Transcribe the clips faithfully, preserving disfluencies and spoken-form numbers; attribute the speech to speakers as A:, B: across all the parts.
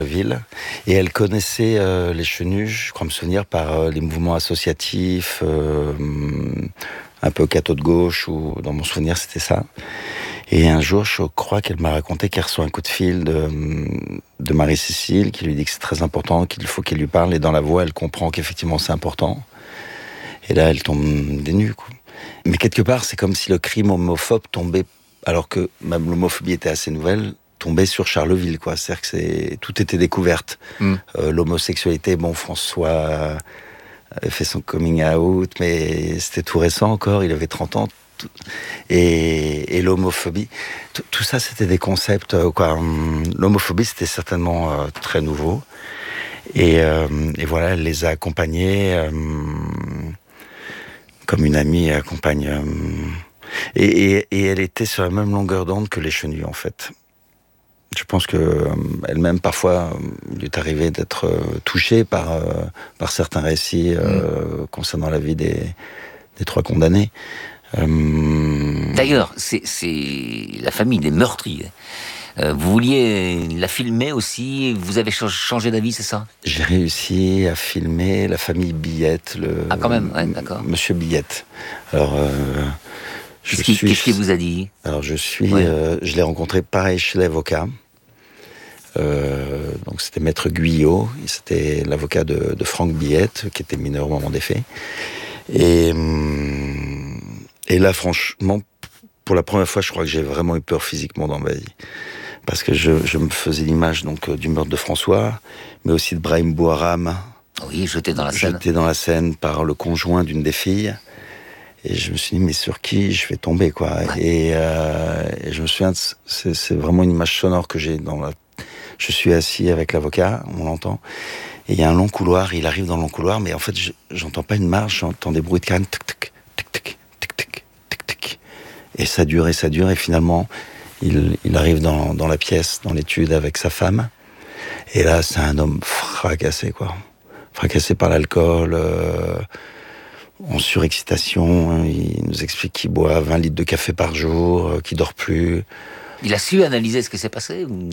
A: ville. Et elle connaissait euh, les Chenus, je crois me souvenir, par euh, les mouvements associatifs, euh, un peu catho de gauche, ou dans mon souvenir, c'était ça. Et un jour, je crois qu'elle m'a raconté qu'elle reçoit un coup de fil de, de Marie-Cécile, qui lui dit que c'est très important, qu'il faut qu'elle lui parle. Et dans la voix, elle comprend qu'effectivement, c'est important. Et là, elle tombe des nues, quoi. Mais quelque part, c'est comme si le crime homophobe tombait, alors que même l'homophobie était assez nouvelle, tombait sur Charleville, quoi. C'est-à-dire que c'est, tout était découverte. Mm. Euh, l'homosexualité, bon, François avait fait son coming out, mais c'était tout récent encore, il avait trente ans. Tout, et, et l'homophobie, tout, tout ça, c'était des concepts, quoi. L'homophobie, c'était certainement euh, très nouveau. Et, euh, et voilà, elle les a accompagnés euh, comme une amie accompagne. Euh, et, et, et elle était sur la même longueur d'onde que les Chenus, en fait. Je pense que euh, elle-même, parfois, il lui est arrivé d'être euh, touchée par, euh, par certains récits euh, mmh. concernant la vie des, des trois condamnés. Euh...
B: D'ailleurs, c'est, c'est la famille des meurtriers. Euh, vous vouliez la filmer aussi, vous avez changé d'avis, c'est ça ?
A: J'ai réussi à filmer la famille Billette. Le,
B: ah, quand même, ouais, d'accord.
A: Monsieur Billette. Alors, euh,
B: je qu'est-ce, suis, qu'est-ce qu'il vous a dit ?
A: Alors, je suis, ouais. euh, je l'ai rencontré pareil chez l'avocat. Euh, donc, c'était Maître Guyot, c'était l'avocat de, de Franck Billette, qui était mineur au moment des faits. Et, et là, franchement, pour la première fois, je crois que j'ai vraiment eu peur physiquement dans ma vie. Parce que je, je me faisais l'image donc, du meurtre de François, mais aussi de Brahim Bouharam.
B: Oui, jeté dans la Seine.
A: Jeté dans la Seine par le conjoint d'une des filles. Et je me suis dit, mais sur qui je vais tomber, quoi. Ouais. Et, euh, et je me souviens, c'est, c'est vraiment une image sonore que j'ai dans la... Je suis assis avec l'avocat, on l'entend. Et il y a un long couloir, il arrive dans le long couloir, mais en fait, je, j'entends pas une marche, j'entends des bruits de canne. Tic, tic, tic, tic, tic, tic, tic, tic. Et ça dure et ça dure, et finalement... Il, il arrive dans, dans la pièce, dans l'étude avec sa femme. Et là, c'est un homme fracassé, quoi. Fracassé par l'alcool, euh, en surexcitation. Il nous explique qu'il boit vingt litres de café par jour, euh, qu'il dort plus.
B: Il a su analyser ce qui s'est passé ou...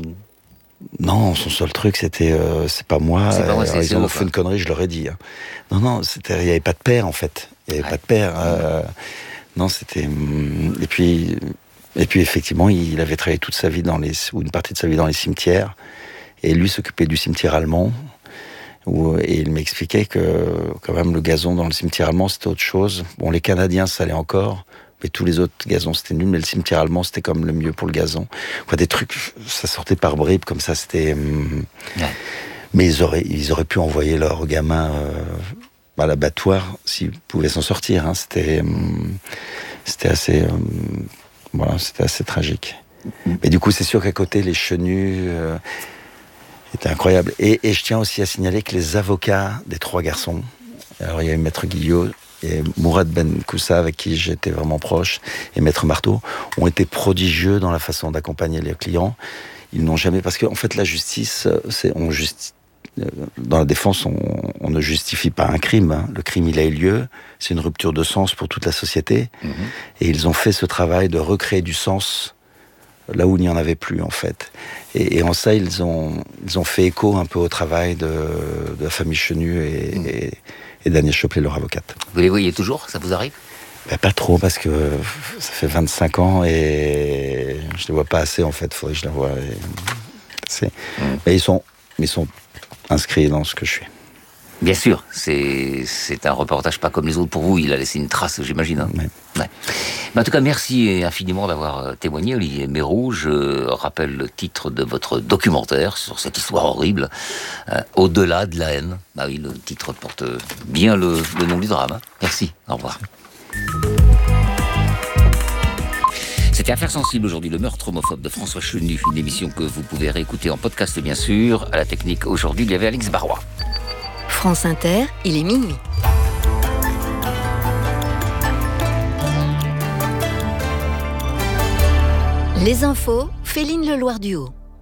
A: Non, son seul truc, c'était euh, c'est pas moi.
B: C'est pas moi, c'est
A: ils ont fait une connerie, je leur ai dit. Non, non, c'était, il n'y avait pas de père, en fait. Il n'y avait ouais. pas de père. Euh, non, c'était... Et puis... Et puis effectivement, il avait travaillé toute sa vie dans les, ou une partie de sa vie dans les cimetières, et lui s'occupait du cimetière allemand. Où, et il m'expliquait que quand même le gazon dans le cimetière allemand c'était autre chose. Bon, les Canadiens ça allait encore, mais tous les autres gazons c'était nul. Mais le cimetière allemand c'était comme le mieux pour le gazon. Quoi, des trucs, ça sortait par bribes comme ça. C'était. Hum... Ouais. Mais ils auraient, ils auraient pu envoyer leurs gamins euh, à l'abattoir s'ils pouvaient s'en sortir. Hein. C'était, hum... c'était assez. Hum... Voilà, c'était assez tragique. Mais du coup, c'est sûr qu'à côté, les Chenus euh, étaient incroyables. Et, et je tiens aussi à signaler que les avocats des trois garçons, alors il y a eu Maître Guillot et Mourad Ben Koussa, avec qui j'étais vraiment proche, et Maître Marteau, ont été prodigieux dans la façon d'accompagner les clients. Ils n'ont jamais... Parce qu'en fait, la justice, c'est... On justi... Dans la défense, on, on ne justifie pas un crime. Hein. Le crime, il a eu lieu. C'est une rupture de sens pour toute la société. Mmh. Et ils ont fait ce travail de recréer du sens là où il n'y en avait plus, en fait. Et, et en ça, ils ont, ils ont fait écho un peu au travail de, de la famille Chenu et, mmh. et, et d'Agnès Choplet, leur avocate.
B: Vous les voyez toujours ? Ça vous arrive ?
A: Ben, pas trop, parce que ça fait vingt-cinq ans et je ne les vois pas assez, en fait. Il faudrait que je les voie assez. Mmh. Mais ils sont... Ils sont inscrit dans ce que je suis.
B: Bien sûr, c'est, c'est un reportage pas comme les autres pour vous, il a laissé une trace, j'imagine. Hein.
A: Oui.
B: Ouais. Mais en tout cas, merci infiniment d'avoir témoigné, Olivier Meyroux. Je rappelle le titre de votre documentaire sur cette histoire horrible, euh, Au-delà de la haine. Bah oui, le titre porte bien le, le nom du drame. Hein. Merci, au revoir. C'était Affaires sensibles aujourd'hui, le meurtre homophobe de François Chenu, une émission que vous pouvez réécouter en podcast bien sûr. À la technique aujourd'hui, il y avait Alix Barrois.
C: France Inter, il est minuit. Les infos, Féline Leloir-Duhaut.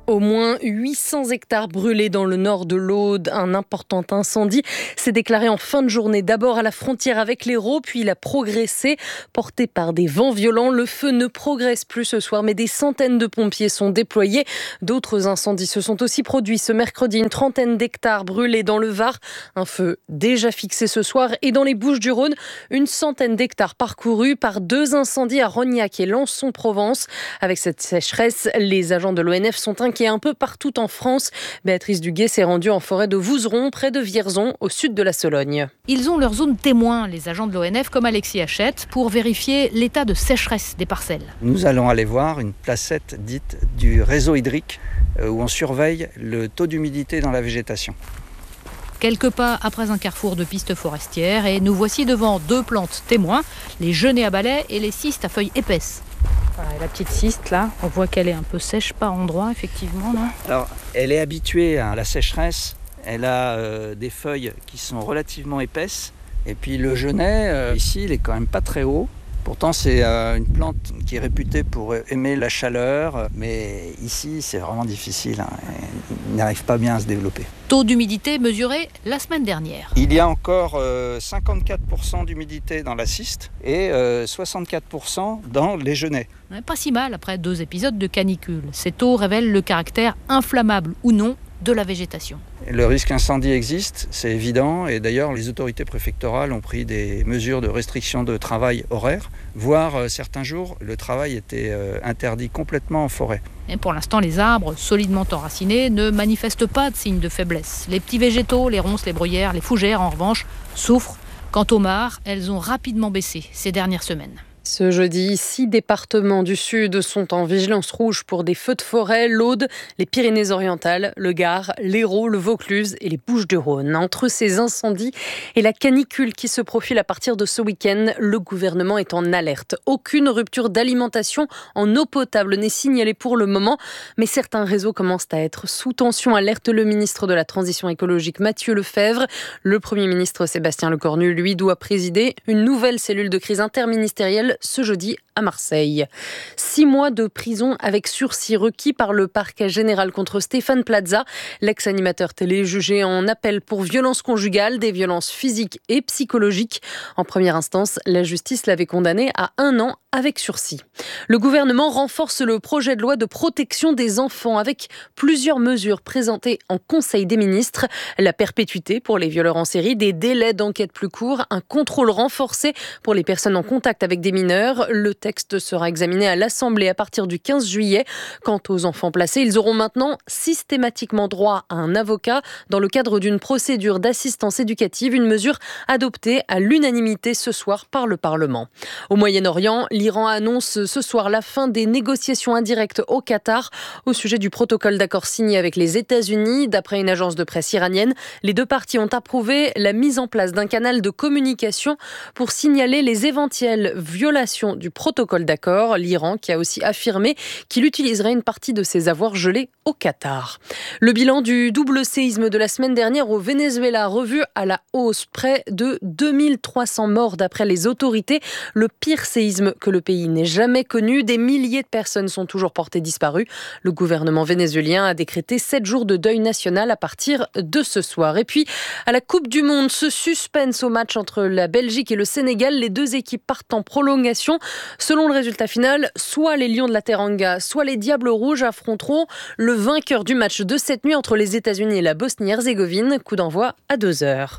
D: Au moins huit cents hectares brûlés dans le nord de l'Aude. Un important incendie s'est déclaré en fin de journée. D'abord à la frontière avec l'Hérault, puis il a progressé. Porté par des vents violents, le feu ne progresse plus ce soir, mais des centaines de pompiers sont déployés. D'autres incendies se sont aussi produits ce mercredi. Une trentaine d'hectares brûlés dans le Var. Un feu déjà fixé ce soir. Et dans les Bouches-du-Rhône, une centaine d'hectares parcourus par deux incendies à Rognac et Lançon-Provence. Avec cette sécheresse, les agents de l'O N F sont inquiets un peu partout en France. Béatrice Duguay s'est rendue en forêt de Vouzeron, près de Vierzon, au sud de la Sologne.
E: Ils ont leur zone témoin, les agents de l'O N F comme Alexis Hachette, pour vérifier l'état de sécheresse des parcelles.
F: Nous allons aller voir une placette dite du réseau hydrique où on surveille le taux d'humidité dans la végétation.
E: Quelques pas après un carrefour de pistes forestières et nous voici devant deux plantes témoins, les genêts à balai et les cystes à feuilles épaisses. Voilà, la petite cyste là, on voit qu'elle est un peu sèche par endroits effectivement. Là.
F: Alors, elle est habituée à la sécheresse, elle a euh, des feuilles qui sont relativement épaisses et puis le genêt euh, ici il est quand même pas très haut. Pourtant c'est euh, une plante qui est réputée pour aimer la chaleur, mais ici c'est vraiment difficile, hein, il n'arrive pas bien à se développer.
E: Taux d'humidité mesuré la semaine dernière.
F: Il y a encore euh, cinquante-quatre pour cent d'humidité dans la cyste et euh, soixante-quatre pour cent dans les genêts.
E: Pas si mal après deux épisodes de canicule. Ces taux révèlent le caractère inflammable ou non de la végétation.
F: Le risque incendie existe, c'est évident, et d'ailleurs les autorités préfectorales ont pris des mesures de restriction de travail horaire, voire euh, certains jours le travail était euh, interdit complètement en forêt.
E: Et pour l'instant, les arbres, solidement enracinés, ne manifestent pas de signes de faiblesse. Les petits végétaux, les ronces, les bruyères, les fougères, en revanche, souffrent. Quant aux mares, elles ont rapidement baissé ces dernières semaines.
D: Ce jeudi, six départements du Sud sont en vigilance rouge pour des feux de forêt, l'Aude, les Pyrénées-Orientales, le Gard, l'Hérault, le Vaucluse et les Bouches-du-Rhône. Entre ces incendies et la canicule qui se profile à partir de ce week-end, le gouvernement est en alerte. Aucune rupture d'alimentation en eau potable n'est signalée pour le moment, mais certains réseaux commencent à être sous tension, alerte le ministre de la Transition écologique Mathieu Lefèvre. Le Premier ministre Sébastien Lecornu, lui, doit présider une nouvelle cellule de crise interministérielle ce jeudi à Marseille. Six mois de prison avec sursis requis par le parquet général contre Stéphane Plaza, l'ex-animateur télé jugé en appel pour violences conjugales, des violences physiques et psychologiques. En première instance, la justice l'avait condamné à un an avec sursis. Le gouvernement renforce le projet de loi de protection des enfants avec plusieurs mesures présentées en Conseil des ministres. La perpétuité pour les violeurs en série, des délais d'enquête plus courts, un contrôle renforcé pour les personnes en contact avec des mineurs. Le texte sera examiné à l'Assemblée à partir du quinze juillet. Quant aux enfants placés, ils auront maintenant systématiquement droit à un avocat dans le cadre d'une procédure d'assistance éducative, une mesure adoptée à l'unanimité ce soir par le Parlement. Au Moyen-Orient, l'Iran annonce ce soir la fin des négociations indirectes au Qatar au sujet du protocole d'accord signé avec les États-Unis. D'après une agence de presse iranienne, les deux parties ont approuvé la mise en place d'un canal de communication pour signaler les éventuelles violations du protocole d'accord. L'Iran qui a aussi affirmé qu'il utiliserait une partie de ses avoirs gelés au Qatar. Le bilan du double séisme de la semaine dernière au Venezuela revu à la hausse, près de deux mille trois cents morts d'après les autorités. Le pire séisme que le pays n'ait jamais connu. Des milliers de personnes sont toujours portées disparues. Le gouvernement vénézuélien a décrété sept jours de deuil national à partir de ce soir. Et puis, à la Coupe du Monde, ce suspense au match entre la Belgique et le Sénégal. Les deux équipes partent en prolongation. Selon le résultat final, soit les Lions de la Teranga, soit les Diables Rouges affronteront le vainqueur du match de cette nuit entre les États-Unis et la Bosnie-Herzégovine. Coup d'envoi à deux heures.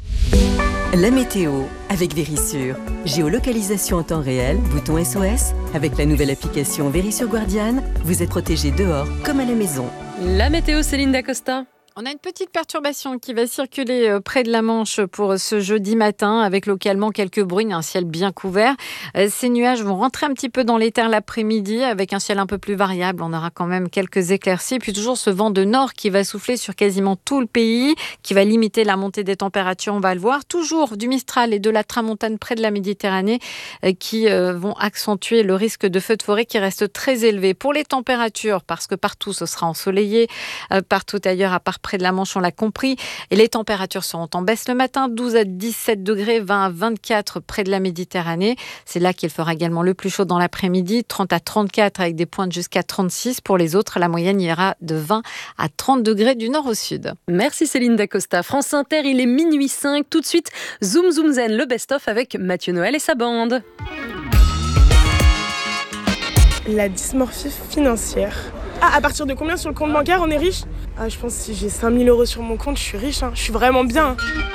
C: La météo avec Vérissure. Géolocalisation en temps réel, bouton S O S. Avec la nouvelle application Vérissure Guardian, vous êtes protégé dehors comme à la maison.
D: La météo, Céline Dacosta.
G: On a une petite perturbation qui va circuler près de la Manche pour ce jeudi matin, avec localement quelques bruines, un ciel bien couvert. Ces nuages vont rentrer un petit peu dans l'éther l'après-midi, avec un ciel un peu plus variable. On aura quand même quelques éclaircies. Puis toujours ce vent de nord qui va souffler sur quasiment tout le pays, qui va limiter la montée des températures, on va le voir. Toujours du Mistral et de la Tramontane près de la Méditerranée, qui vont accentuer le risque de feux de forêt qui reste très élevé. Pour les températures, parce que partout ce sera ensoleillé, partout ailleurs à part près de la Manche, on l'a compris. Et les températures seront en baisse le matin, douze à dix-sept degrés, vingt à vingt-quatre près de la Méditerranée. C'est là qu'il fera également le plus chaud dans l'après-midi, trente à trente-quatre avec des pointes jusqu'à trente-six. Pour les autres, la moyenne ira de vingt à trente degrés du nord au sud.
D: Merci Céline Dacosta. France Inter, il est minuit cinq. Tout de suite, Zoom Zoom Zen, le best-of avec Mathieu Noël et sa bande.
H: La dysmorphie financière. Ah, à partir de combien sur le compte bancaire on est riche ? Ah, je pense que si j'ai cinq mille euros sur mon compte, je suis riche. Hein. Je suis vraiment bien. Hein.